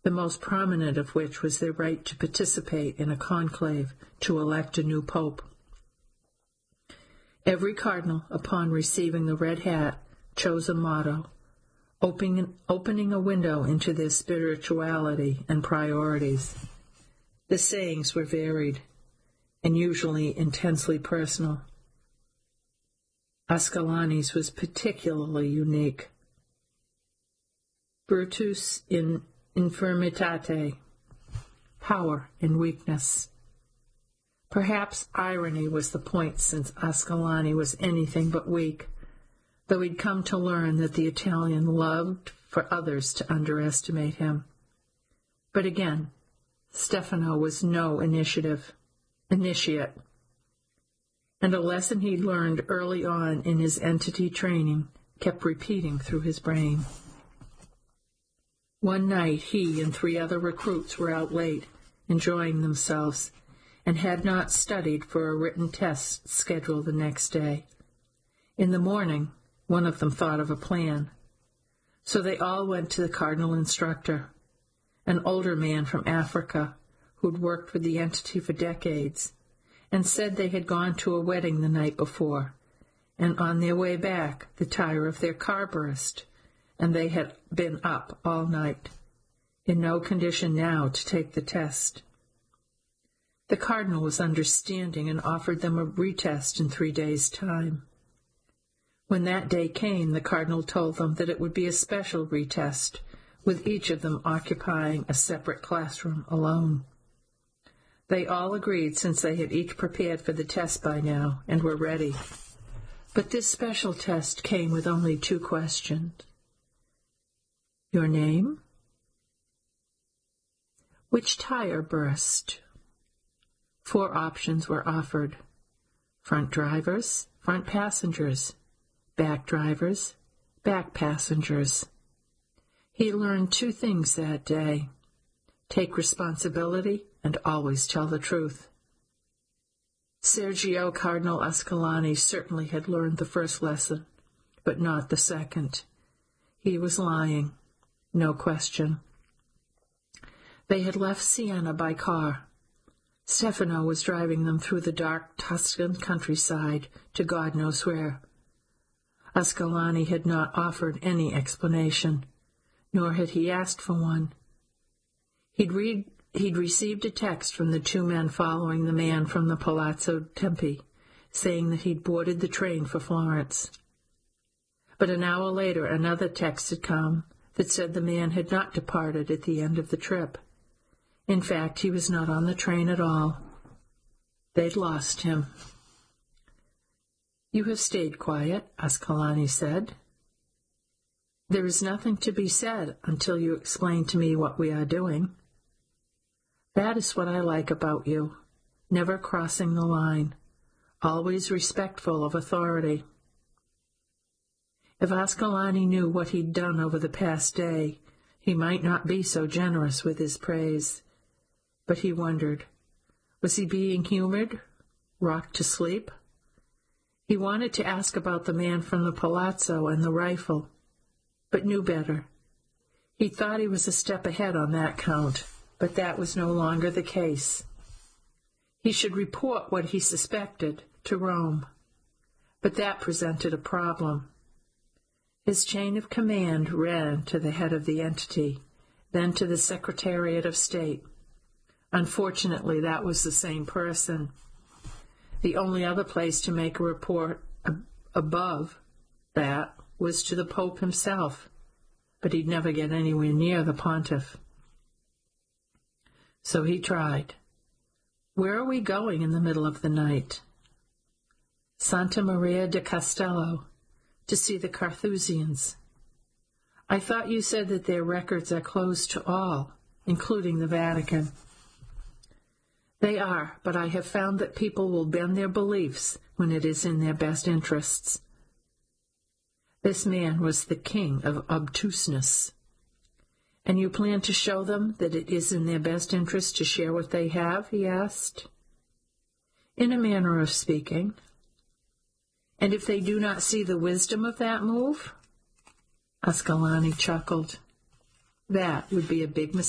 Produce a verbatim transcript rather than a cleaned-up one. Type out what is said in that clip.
the most prominent of which was their right to participate in a conclave to elect a new pope. Every cardinal, upon receiving the red hat, chose a motto, opening, opening a window into their spirituality and priorities. The sayings were varied and usually intensely personal. Ascalani's was particularly unique. Virtus in infirmitate, power in weakness. Perhaps irony was the point, since Ascalani was anything but weak, though he'd come to learn that the Italian loved for others to underestimate him. But again, Stefano was no initiative, initiate, and a lesson he'd learned early on in his entity training kept repeating through his brain. One night he and three other recruits were out late, enjoying themselves, and had not studied for a written test scheduled the next day. In the morning, one of them thought of a plan. So they all went to the cardinal instructor, an older man from Africa who'd worked with the entity for decades, and said they had gone to a wedding the night before, and on their way back the tire of their car burst, and they had been up all night, in no condition now to take the test. The cardinal was understanding and offered them a retest in three days' time. When that day came, the cardinal told them that it would be a special retest, with each of them occupying a separate classroom alone. They all agreed, since they had each prepared for the test by now and were ready. But this special test came with only two questions. Your name? Which tire burst? Four options were offered. Front drivers, front passengers, back drivers, back passengers. He learned two things that day. Take responsibility and always tell the truth. Sergio Cardinal Ascalani certainly had learned the first lesson, but not the second. He was lying, no question. They had left Siena by car. Stefano was driving them through the dark Tuscan countryside to God knows where. Ascalani had not offered any explanation, nor had he asked for one. He'd, read, he'd received a text from the two men following the man from the Palazzo Tempi, saying that he'd boarded the train for Florence. But an hour later another text had come that said the man had not departed at the end of the trip. In fact, he was not on the train at all. They'd lost him. You have stayed quiet, Ascalani said. There is nothing to be said until you explain to me what we are doing. That is what I like about you, never crossing the line, always respectful of authority. If Ascalani knew what he'd done over the past day, he might not be so generous with his praise. But he wondered, was he being humored, rocked to sleep? He wanted to ask about the man from the palazzo and the rifle, but knew better. He thought he was a step ahead on that count, but that was no longer the case. He should report what he suspected to Rome, but that presented a problem. His chain of command ran to the head of the entity, then to the Secretariat of State. Unfortunately, that was the same person. The only other place to make a report ab- above that was to the Pope himself, but he'd never get anywhere near the pontiff. So he tried. Where are we going in the middle of the night? Santa Maria de Castello, to see the Carthusians. I thought you said that their records are closed to all, including the Vatican. They are, but I have found that people will bend their beliefs when it is in their best interests. This man was the king of obtuseness. And you plan to show them that it is in their best interest to share what they have, he asked. In a manner of speaking. And if they do not see the wisdom of that move? Ascalani chuckled. That would be a big mistake.